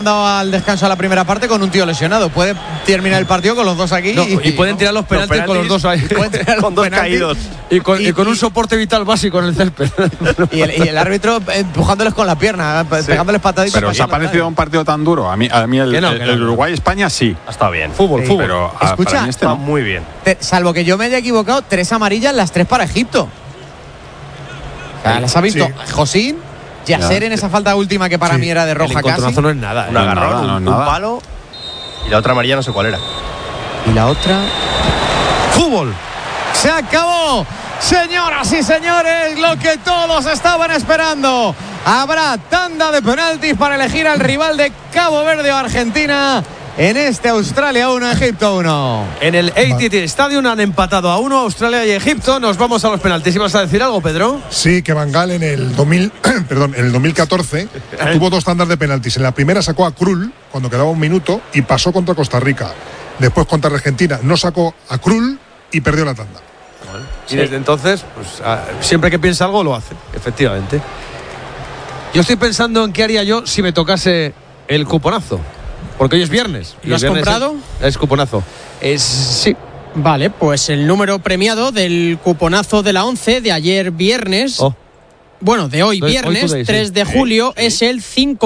dado al descanso a la primera parte con un tío lesionado. Puede terminar el partido con los dos aquí. No, y pueden tirar los penaltis con los dos ahí. Con dos caídos. Y con un soporte vital básico en el césped. Y el árbitro empujándoles con la pierna, pegándoles pataditas. Pero ¿os ha parecido un partido tan duro? A mí el Uruguay-España sí. Ha estado bien. Fútbol. Pero escucha, para mí está muy bien. Salvo que yo me haya equivocado, 3 amarillas, las 3 para Egipto. O sea, las ha visto Josín, Yasser en esa falta última que para mí era de roja casi. No es nada. Un agarrón, un palo. Y la otra amarilla no sé cuál era. Y la otra... ¡Fútbol! ¡Se acabó! Señoras y señores, lo que todos estaban esperando. Habrá tanda de penaltis para elegir al rival de Cabo Verde o Argentina en este Australia 1, Egipto 1. En el AT&T Stadium han empatado a 1 Australia y Egipto. Nos vamos a los penaltis. ¿Ibas a decir algo, Pedro? Sí, que Van Gaal en el 2014 tuvo 2 tandas de penaltis. En la primera sacó a Krul cuando quedaba 1 minuto y pasó contra Costa Rica. Después contra Argentina no sacó a Krul y perdió la tanda. Y desde entonces, pues, siempre que piensa algo lo hace, efectivamente. Yo estoy pensando en qué haría yo si me tocase el cuponazo. Porque hoy es viernes. ¿Lo has comprado? Es cuponazo. Sí. Vale, pues el número premiado del cuponazo de la 11 de ayer viernes. Bueno, de hoy viernes, 3 de julio, es el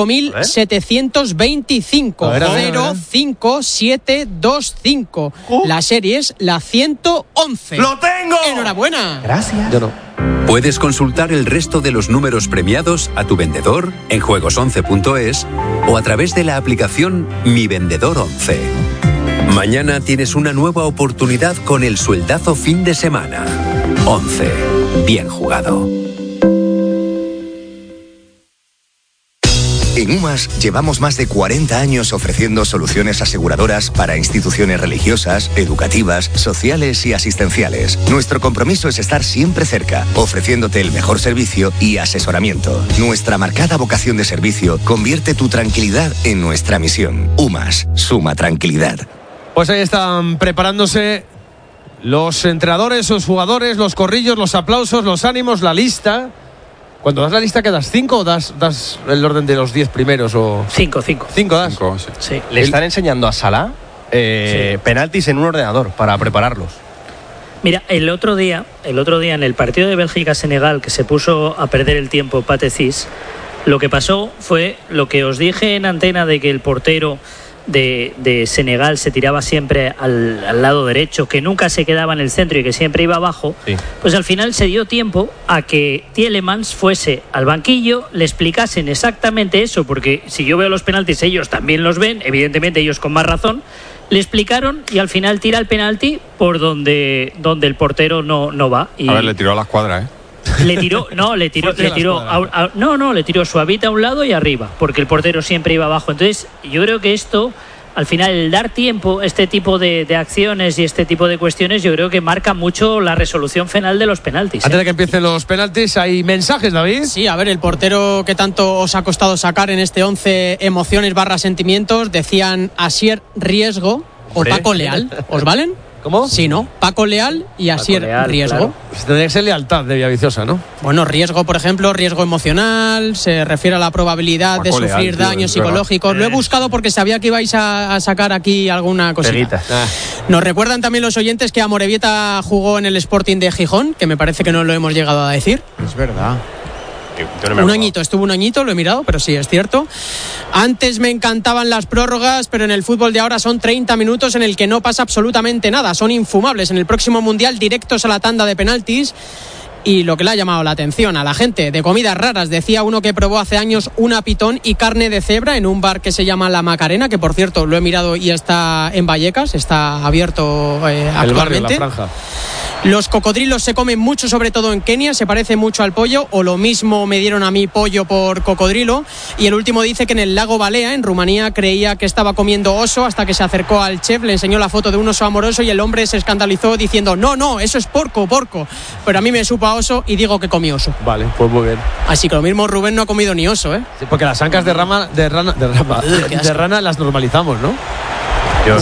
5.725. 05725. La serie es la 111. ¡Lo tengo! ¡Enhorabuena! Gracias. Yo no. Puedes consultar el resto de los números premiados a tu vendedor en juegos11.es o a través de la aplicación Mi Vendedor 11. Mañana tienes una nueva oportunidad con el sueldazo fin de semana. 11. Bien jugado. En UMAS llevamos más de 40 años ofreciendo soluciones aseguradoras para instituciones religiosas, educativas, sociales y asistenciales. Nuestro compromiso es estar siempre cerca, ofreciéndote el mejor servicio y asesoramiento. Nuestra marcada vocación de servicio convierte tu tranquilidad en nuestra misión. UMAS, suma tranquilidad. Pues ahí están preparándose los entrenadores, los jugadores, los corrillos, los aplausos, los ánimos, la lista. Cuando das la lista, ¿qué das? ¿5 o das el orden de los 10 primeros? 5. 5 das. 5, sí. Sí. Le están enseñando a Salah penaltis en un ordenador para prepararlos. Mira, el otro día en el partido de Bélgica-Senegal, que se puso a perder el tiempo Pathé Ciss, lo que pasó fue lo que os dije en antena de que el portero de Senegal se tiraba siempre al lado derecho, que nunca se quedaba en el centro y que siempre iba abajo. Sí. Pues al final se dio tiempo a que Tielemans fuese al banquillo, le explicasen exactamente eso, porque si yo veo los penaltis ellos también los ven, evidentemente ellos con más razón. Le explicaron y al final tira el penalti por donde el portero no va. Y a ver, le tiró a la escuadra, ¿eh? Le tiró suavita a un lado y arriba, porque el portero siempre iba abajo. Entonces, yo creo que esto, al final, el dar tiempo, este tipo de acciones y este tipo de cuestiones, yo creo que marca mucho la resolución final de los penaltis. Antes de que empiecen los penaltis, ¿hay mensajes, David? Sí, a ver, el portero que tanto os ha costado sacar en este 11 emociones / sentimientos, decían Asier Riesgo o Paco Leal. ¿Os valen? ¿Cómo? Sí, ¿no? Paco Leal y Asier Riesgo. Claro. Pues tendría que ser lealtad de Villaviciosa, ¿no? Bueno, riesgo, por ejemplo, riesgo emocional, se refiere a la probabilidad Paco de sufrir Leal, daños psicológicos. Lo he buscado porque sabía que ibais a sacar aquí alguna cosita. Nos recuerdan también los oyentes que Amorebieta jugó en el Sporting de Gijón, que me parece que no lo hemos llegado a decir. Es verdad. Estuvo un añito, lo he mirado, pero sí, es cierto. Antes me encantaban las prórrogas, pero en el fútbol de ahora son 30 minutos en el que no pasa absolutamente nada, son infumables. En el próximo Mundial, directos a la tanda de penaltis. Y lo que le ha llamado la atención a la gente de comidas raras, decía uno que probó hace años una pitón y carne de cebra en un bar que se llama La Macarena, que por cierto lo he mirado y está en Vallecas, está abierto actualmente. El barrio, la franja. Los cocodrilos se comen mucho, sobre todo en Kenia, se parece mucho al pollo, o lo mismo me dieron a mí pollo por cocodrilo. Y el último dice que en el lago Balea, en Rumanía, creía que estaba comiendo oso hasta que se acercó al chef, le enseñó la foto de un oso amoroso y el hombre se escandalizó diciendo no, eso es porco. Pero a mí me supo a oso y digo que comí oso. Vale, pues muy bien. Así que lo mismo Rubén no ha comido ni oso, ¿eh? Sí, porque las ancas de rana las normalizamos, ¿no? Yo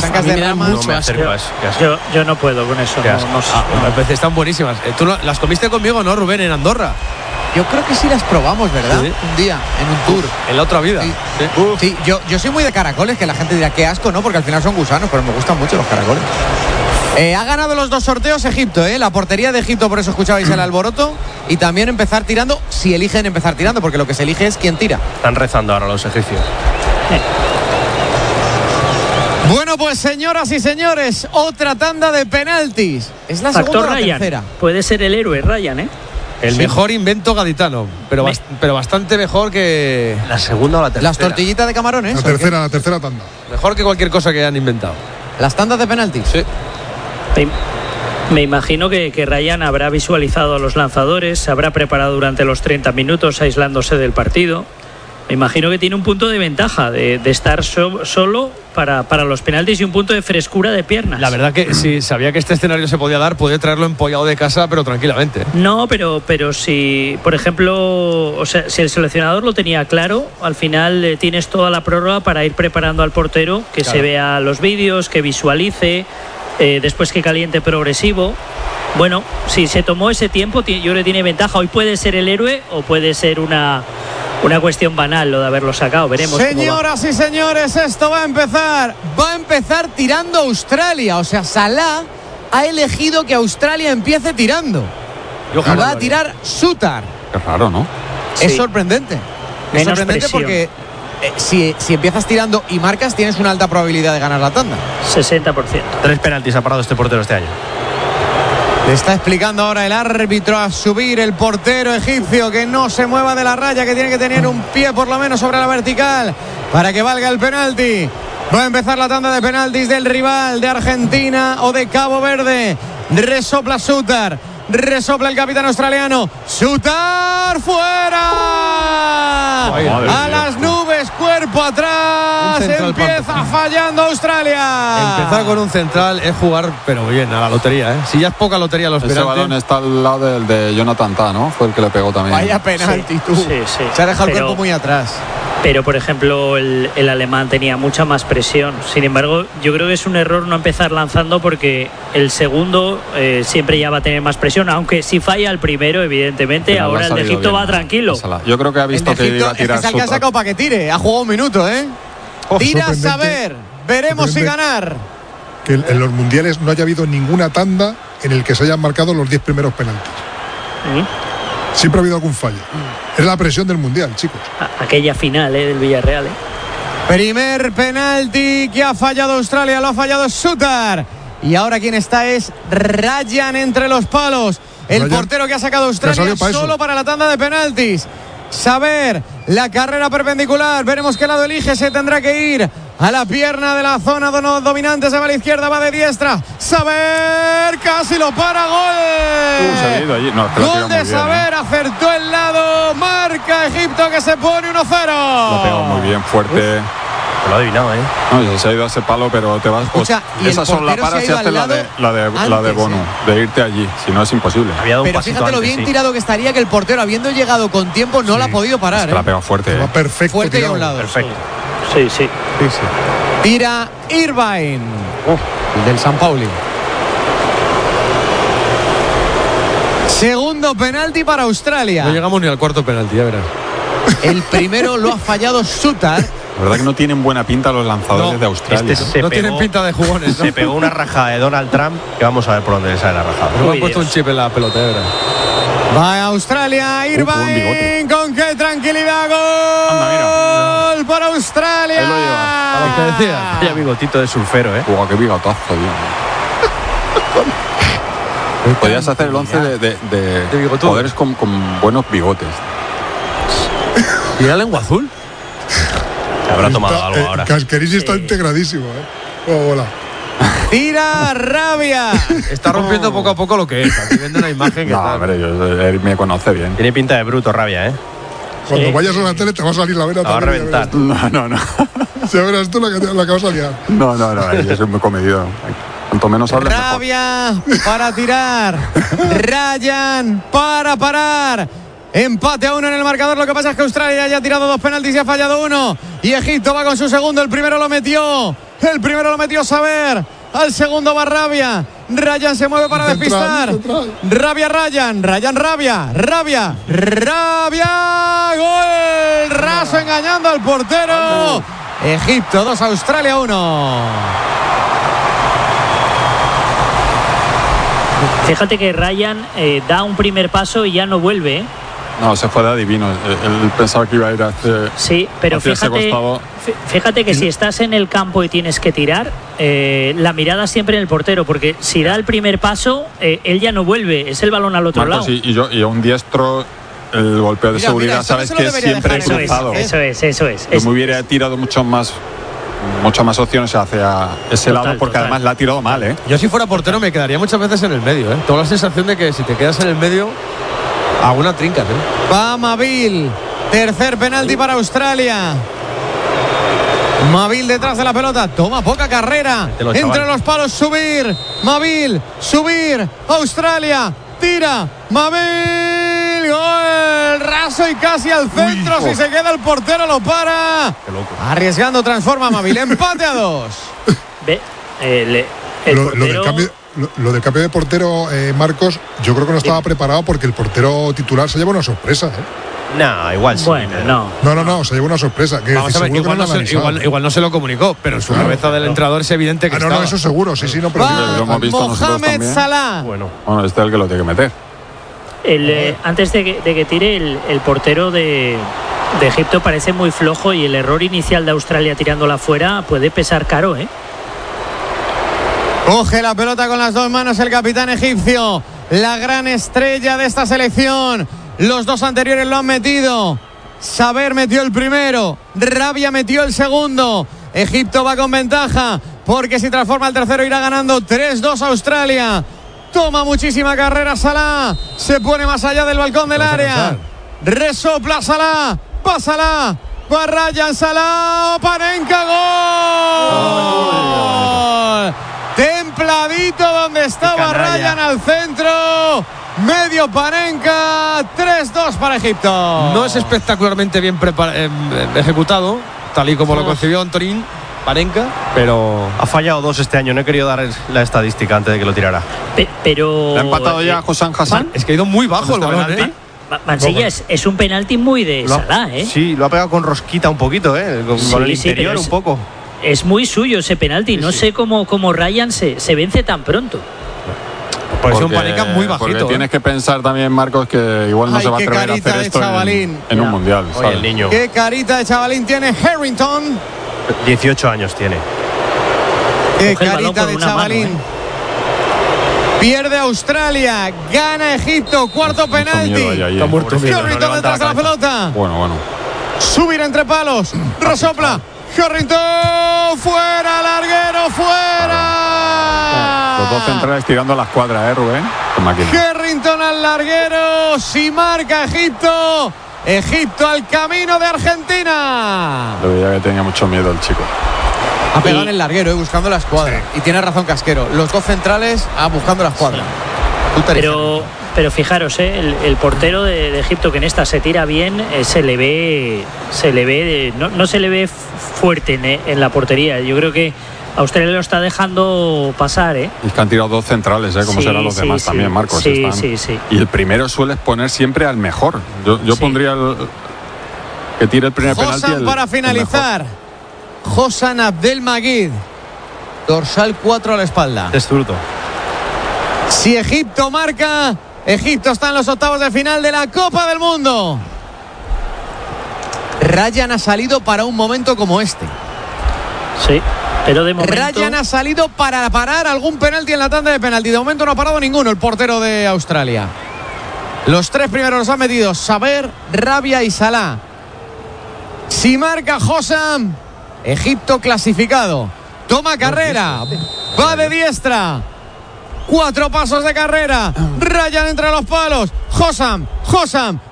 no puedo con eso. A veces están buenísimas. Tú las comiste conmigo, ¿no, Rubén, en Andorra? Yo creo que sí las probamos, ¿verdad? Sí. Un día, en un tour. En la otra vida. Sí, sí. Yo soy muy de caracoles, que la gente dirá, qué asco, ¿no? Porque al final son gusanos, pero me gustan mucho los caracoles. Ha ganado los 2 sorteos Egipto, la portería de Egipto, por eso escuchabais el alboroto, y también empezar tirando, si eligen empezar tirando, porque lo que se elige es quién tira. Están rezando ahora los egipcios. Bueno, pues señoras y señores, otra tanda de penaltis. ¿Es la Factor segunda o la Ryan. tercera? Puede ser el héroe Ryan, El mejor invento gaditano, pero bastante mejor que... ¿La segunda o la tercera? Las tortillitas de camarones. La tercera tanda. Mejor que cualquier cosa que hayan inventado. Las tandas de penaltis. Sí. Me imagino que Ryan habrá visualizado a los lanzadores, se habrá preparado durante los 30 minutos aislándose del partido. Me imagino que tiene un punto de ventaja de estar solo para los penaltis y un punto de frescura de piernas. La verdad que si sabía que este escenario se podía dar, puede traerlo empollado de casa, pero tranquilamente. No, pero si, por ejemplo, o sea, si el seleccionador lo tenía claro, al final tienes toda la prórroga para ir preparando al portero, que se vea los vídeos, que visualice, después que caliente progresivo. Bueno, si se tomó ese tiempo, yo creo que tiene ventaja. Hoy puede ser el héroe o puede ser una cuestión banal lo de haberlo sacado. Veremos. Señoras y señores, esto va a empezar tirando Australia. O sea, Salah ha elegido que Australia empiece tirando. Y va a tirar Sutar. Es raro, ¿no? Es Sí. sorprendente. Es Menos sorprendente presión. porque si empiezas tirando y marcas, tienes una alta probabilidad de ganar la tanda. 60%. 3 penaltis ha parado este portero este año. Le está explicando ahora el árbitro a subir el portero egipcio, que no se mueva de la raya, que tiene que tener un pie por lo menos sobre la vertical para que valga el penalti. Va a empezar la tanda de penaltis del rival de Argentina o de Cabo Verde. Resopla Sutar, resopla el capitán australiano. Sutar fuera. A las nubes, cuerpo atrás. Empieza fallando Australia. Empezar con un central es jugar, pero bien, a la lotería, ¿eh? Si ya es poca lotería los Ese penaltis. balón está al lado del de Jonathan Tah, ¿no? Fue el que le pegó también. Vaya penalti, tú. Sí. Se ha dejado el cuerpo muy atrás. Pero, por ejemplo, el alemán tenía mucha más presión. Sin embargo, yo creo que es un error no empezar lanzando porque el segundo siempre ya va a tener más presión. Aunque si falla el primero, evidentemente, Pero ahora el de Egipto va tranquilo. Yo creo que ha visto que iba a tirar es el que ha sacado para que tire. Ha jugado un minuto, ¿eh? Tira a saber. Veremos si ganar. Que en los mundiales no haya habido ninguna tanda en el que se hayan marcado los 10 primeros penaltis. Siempre ha habido algún fallo. Es la presión del mundial, chicos. Aquella final del Villarreal. Primer penalti que ha fallado Australia, lo ha fallado Sutar. Y ahora quien está es Ryan entre los palos. El Ryan, portero que ha sacado Australia solo para la tanda de penaltis. Saber, la carrera perpendicular. Veremos qué lado elige. Se tendrá que ir a la pierna de la zona dominante. Se va a la izquierda, va de diestra. Saber, casi lo para. Gol. Se ha ido allí. No, Gol de Saber, acertó el lado. Marca Egipto, que se pone 1-0. Lo pegó muy bien, fuerte. Lo ha adivinado, ¿eh? No, se ha ido a ese palo, pero te vas. Escucha, y esas son las paras y haces la de Bono, de irte allí. Si no, es imposible. Pero fíjate lo bien tirado que estaría, que el portero, habiendo llegado con tiempo, no la ha podido parar. Es que la ha pegado fuerte. Va perfecto. Fuerte y a un lado. Perfecto. Sí. Tira Irvine, del San Pauli. Segundo penalti para Australia. No llegamos ni al cuarto penalti, ya verás. El primero lo ha fallado Sutar. La verdad que no tienen buena pinta los lanzadores de Australia. No tienen pinta de jugones, ¿no? Se pegó una rajada de Donald Trump que vamos a ver por dónde le sale la rajada. Pero me han puesto un chip en la pelota, ya verás. Va a Australia, Irvine, con qué tranquilidad, gol para Australia. Ahí lo lleva. A lo que decía. Vaya bigotito de surfero, ¿eh? Qué bigotazo, tío. Podrías hacer el 11 de bigotudo. jugadores con buenos bigotes. ¿Y la lengua azul? Habrá tomado algo ahora. Casqueris está integradísimo, ¿eh? Hola. Tira Rabia. Está rompiendo poco a poco lo que es. Aquí viendo una imagen que No, está... hombre, él me conoce bien. Tiene pinta de bruto Rabia, ¿eh? Cuando vayas a la tele te va a salir la vena. La va a también, reventar. No. Ya verás tú la que vas a liar. No, yo soy muy comedido. Cuanto menos hables, mejor. Rabia para tirar. Ryan para parar. Empate a 1 en el marcador. Lo que pasa es que Australia ya ha tirado 2 penaltis y ha fallado 1. Y Egipto va con su segundo. El primero lo metió Saber. Al segundo va Rabia. Ryan se mueve para despistar. Rabia, Rabia. Gol. Raso engañando al portero. Egipto 2, Australia 1. Fíjate que Ryan da un primer paso y ya no vuelve, ¿eh? No, se fue de adivino. Él pensaba que iba a ir hacia. Sí, pero fíjate que si estás en el campo y tienes que tirar, la mirada siempre en el portero, porque si da el primer paso, él ya no vuelve, es el balón al otro lado. Y a un diestro, el golpeo de seguridad, sabes que es siempre cruzado. Eso es. Yo me hubiera tirado muchas más opciones hacia ese lado, porque además la ha tirado mal, ¿eh? Yo si fuera portero me quedaría muchas veces en el medio, ¿eh? Tengo la sensación de que si te quedas en el medio, alguna trinca, ¿eh? Va Mavil. Tercer penalti para Australia. Mavil detrás de la pelota. Toma poca carrera. Entre los palos, subir. Mavil, subir. Australia. Tira. Mavil. Gol. Raso y casi al centro. Si se queda el portero lo para. Qué loco. Arriesgando, transforma Mavil. Empate a 2. Lo del cambio de portero, Marcos, yo creo que no estaba preparado porque el portero titular se lleva una sorpresa, ¿eh? No, igual sí. Bueno, No, se lleva una sorpresa. Vamos a ver, igual no se lo comunicó, pero en su cabeza del entrenador es evidente que no, eso seguro, sí, no, pero lo hemos visto nosotros también. Mohamed Salah. Bueno, este es el que lo tiene que meter. Antes de que tire, el portero de Egipto parece muy flojo y el error inicial de Australia tirándola fuera puede pesar caro, ¿eh? Coge la pelota con las dos manos el capitán egipcio, la gran estrella de esta selección. Los dos anteriores lo han metido. Saber metió el primero, Rabia metió el segundo. Egipto va con ventaja porque si transforma el tercero irá ganando 3-2 Australia. Toma muchísima carrera Salah, se pone más allá del balcón del área. Resopla Salah, pásala. Va Ryan, Salah, Panenka, gol. Templadito donde estaba Ryan al centro. Medio Panenka. 3-2 para Egipto. No es espectacularmente bien ejecutado, tal y como lo concibió Antonín Panenka, pero ha fallado 2 este año. No he querido dar la estadística antes de que lo tirara. Pero ¿le ha empatado ya Hossam Hassan? Es que ha ido muy bajo el balón, ¿eh? Mansilla, es un penalti muy de Salah, ¿eh? Sí, lo ha pegado con rosquita un poquito, ¿eh? Con el interior un poco. Es muy suyo ese penalti. No sé cómo Ryan se vence tan pronto. Pues es un Panenka muy bajito. Porque tienes que pensar también, Marcos, que igual no se va a atrever a hacer esto en un mundial, ¿sabes? El niño. Qué carita de chavalín tiene Harrington. 18 años tiene. Qué carita de chavalín. Pierde Australia, gana Egipto, cuarto penalti. Está muerto. Harrington detrás de la pelota. Bueno. Subir entre palos, resopla. Harrington, fuera, larguero, fuera. Los dos centrales tirando a la escuadra, Rubén. Harrington al larguero, si marca Egipto. Egipto al camino de Argentina. Lo veía que tenía mucho miedo el chico. Ha pegado en el larguero, buscando la escuadra. Sí. Y tiene razón Casquero. Los dos centrales buscando la escuadra. Sí. Pero fijaros, el portero de Egipto, que en esta se tira bien, no se le ve fuerte en la portería. Yo creo que Australia lo está dejando pasar, ¿eh? Es que han tirado dos centrales, ¿eh? Como serán los demás también, Marcos. Sí. Y el primero sueles poner siempre al mejor. Yo pondría que tire el primer penalti. Hossam para finalizar. Hossam Abdelmajid. Dorsal 4 a la espalda. Es zurdo. Si Egipto marca, Egipto está en los octavos de final de la Copa del Mundo. Ryan ha salido para un momento como este. Sí, pero de momento... Ryan ha salido para parar algún penalti en la tanda de penalti. De momento no ha parado ninguno el portero de Australia. Los tres primeros los han metido Saber, Rabia y Salah. Si marca Hossam, Egipto clasificado. Toma carrera, va de diestra. 4 pasos de carrera. Ryan entre los palos. Hossam. Gol.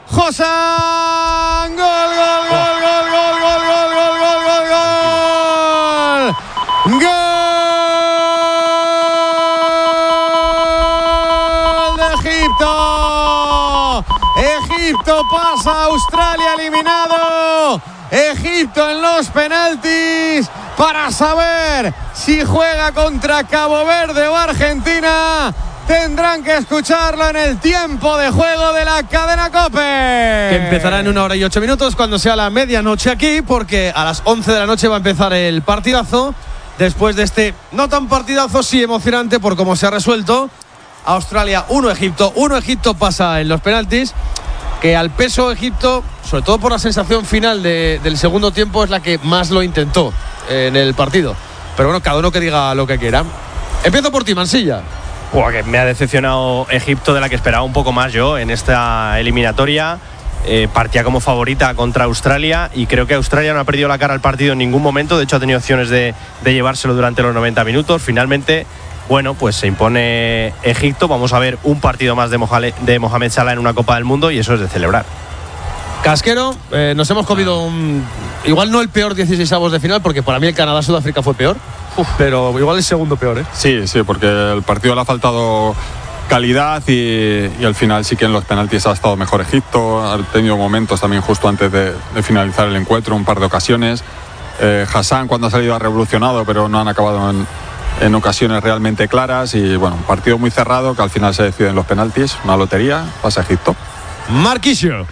Gol de Egipto. Egipto pasa a Australia eliminado. Egipto en los penaltis para saber si juega contra Cabo Verde o Argentina. Tendrán que escucharlo en el tiempo de juego de la cadena COPE. Que empezará en 1 hora y 8 minutos cuando sea la medianoche aquí, porque a las 11 de la noche va a empezar el partidazo. Después de este no tan partidazo, sí emocionante por cómo se ha resuelto. Australia 1 Egipto. 1 Egipto pasa en los penaltis. Que al peso Egipto, sobre todo por la sensación final del segundo tiempo, es la que más lo intentó en el partido. Pero bueno, cada uno que diga lo que quiera. Empiezo por ti, Mansilla. Que me ha decepcionado Egipto, de la que esperaba un poco más yo en esta eliminatoria. Partía como favorita contra Australia y creo que Australia no ha perdido la cara al partido en ningún momento. De hecho, ha tenido opciones de llevárselo durante los 90 minutos. Finalmente, bueno, pues se impone Egipto. Vamos a ver un partido más de Mohamed Salah en una Copa del Mundo y eso es de celebrar. Casquero, nos hemos comido igual no el peor 16avos de final, porque para mí el Canadá-Sudáfrica fue peor, pero igual el segundo peor, ¿eh? Sí, porque el partido le ha faltado calidad y al final sí que en los penaltis ha estado mejor Egipto. Ha tenido momentos también justo antes de finalizar el encuentro, un par de ocasiones. Hassan cuando ha salido ha revolucionado, pero no han acabado en ocasiones realmente claras. Y bueno, un partido muy cerrado que al final se decide en los penaltis. Una lotería, pasa Egipto. Marquisio.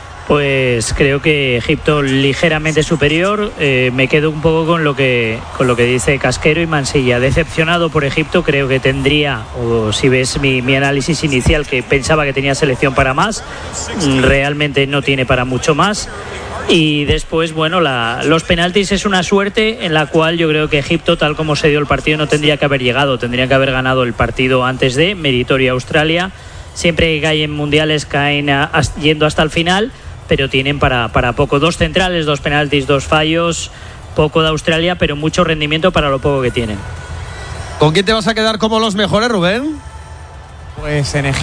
Pues creo que Egipto ligeramente superior. Me quedo un poco con lo que dice Casquero y Mansilla. Decepcionado por Egipto, creo que tendría, o si ves mi análisis inicial, que pensaba que tenía selección para más, realmente no tiene para mucho más. Y después, bueno, los penaltis es una suerte en la cual yo creo que Egipto, tal como se dio el partido, no tendría que haber llegado, tendría que haber ganado el partido antes de meritoria Australia. Siempre que caen mundiales caen yendo hasta el final, pero tienen para poco. 2 centrales, 2 penaltis, 2 fallos, poco de Australia, pero mucho rendimiento para lo poco que tienen. ¿Con quién te vas a quedar como los mejores, Rubén? Pues en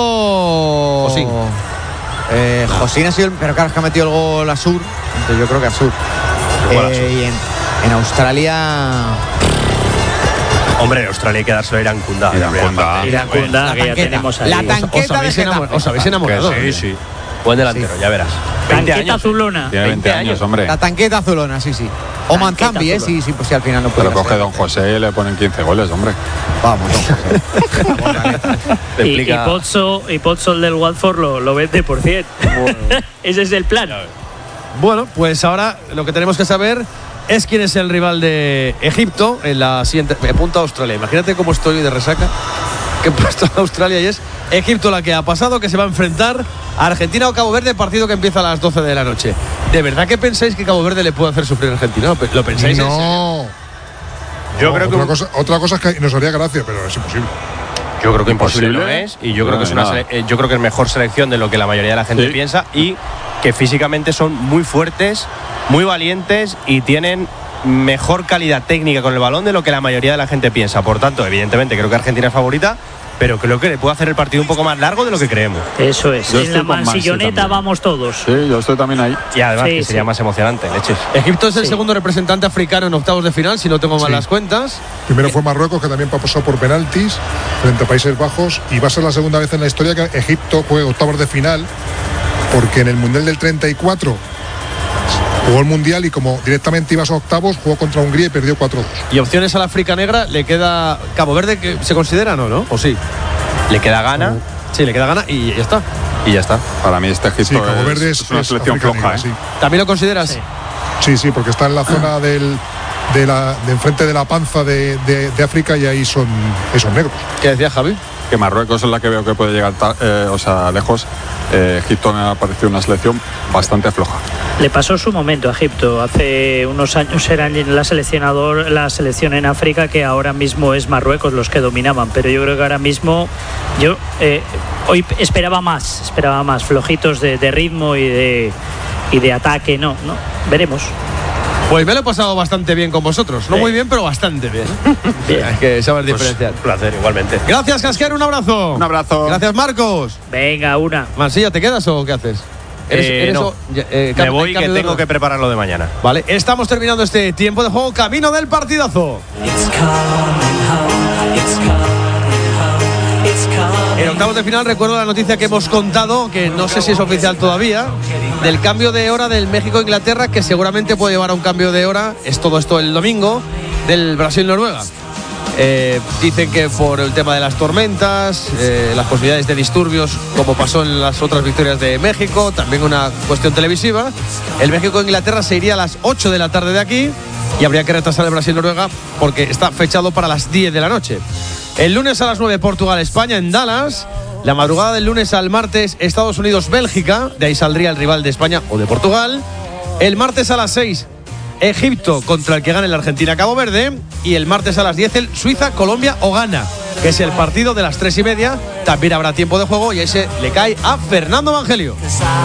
Egipto Josín. Josín ha sido pero claro, es que ha metido el gol Asur, entonces yo creo que Asur. Y en Australia, Hombre, en Australia hay que dárselo a Irán Kunda. Irán Kunda, que ya tenemos ahí. La tanqueta de Getafe. Os habéis enamorado. Sí. Buen delantero, ya verás. 20 años. azulona. Tiene 20 años, hombre. La tanqueta azulona, sí. O Manzambi, sí, pues si al final no puede. Pero coge Don José y le ponen 15 goles, hombre. Vamos, Don José. Y Pozzo el del Watford lo vende por 100. Bueno. Ese es el plan. Bueno, pues ahora lo que tenemos que saber es quién es el rival de Egipto en la siguiente. Me apunta a Australia. Imagínate cómo estoy de resaca. Que he puesto a Australia y es Egipto la que ha pasado, que se va a enfrentar a Argentina o Cabo Verde, partido que empieza a las 12 de la noche. ¿De verdad que pensáis que Cabo Verde le puede hacer sufrir a Argentina? ¿Lo pensáis? No. Yo creo que otra cosa es que nos haría gracia, pero es imposible. Yo creo que imposible no es, y yo creo que yo creo que es mejor selección de lo que la mayoría de la gente piensa, y que físicamente son muy fuertes, muy valientes y tienen mejor calidad técnica con el balón de lo que la mayoría de la gente piensa. Por tanto, evidentemente creo que Argentina es favorita, pero creo que le puede hacer el partido un poco más largo de lo que creemos. Eso es. En la mansilloneta vamos todos. Sí, yo estoy también ahí. Y además que sería más emocionante, leches. Egipto es el segundo representante africano en octavos de final, si no tengo mal las cuentas. Primero fue Marruecos, que también pasó por penaltis frente a Países Bajos, y va a ser la segunda vez en la historia que Egipto juegue octavos de final, porque en el Mundial del 34 jugó el Mundial y como directamente ibas a octavos, jugó contra Hungría y perdió 4-2. Y opciones a la África Negra, le queda Cabo Verde, que se considera, ¿no? ¿O sí? Le queda gana. Sí, le queda gana y ya está. Y ya está. Para mí este Egipto Cabo Verde es una selección floja. Sí. ¿También lo consideras? Sí, porque está en la zona de enfrente de la panza de África, y ahí son negros. ¿Qué decía Javi? Que Marruecos es la que veo que puede llegar lejos. Egipto me ha parecido una selección bastante floja. Le pasó su momento a Egipto. Hace unos años era la selección en África, que ahora mismo es Marruecos los que dominaban, pero yo creo que ahora mismo hoy esperaba más flojitos de ritmo y de ataque. No, veremos. Pues me lo he pasado bastante bien con vosotros. No muy bien, pero bastante bien. Hay que saber diferenciar. Un placer, igualmente. Gracias, Casquero, un abrazo. Un abrazo. Gracias, Marcos. Venga, una. Mansilla, ¿te quedas o qué haces? No. Me voy, que tengo que prepararlo de mañana. Vale, estamos terminando este tiempo de juego, camino del partidazo. En octavos de final recuerdo la noticia que hemos contado, que no sé si es oficial todavía, del cambio de hora del México-Inglaterra, que seguramente puede llevar a un cambio de hora, es todo esto el domingo, del Brasil-Noruega. Dicen que por el tema de las tormentas, las posibilidades de disturbios, como pasó en las otras victorias de México, también una cuestión televisiva. El México-Inglaterra se iría a las 8 de la tarde de aquí y habría que retrasar el Brasil-Noruega porque está fechado para las 10 de la noche. El lunes a las 9, Portugal-España en Dallas. La madrugada del lunes al martes, Estados Unidos-Bélgica. De ahí saldría el rival de España o de Portugal. El martes a las 6, Egipto contra el que gane la Argentina-Cabo Verde. Y el martes a las 10, el Suiza-Colombia o Ghana, que es el partido de las 3:30. También habrá tiempo de juego y ese le cae a Fernando Evangelio.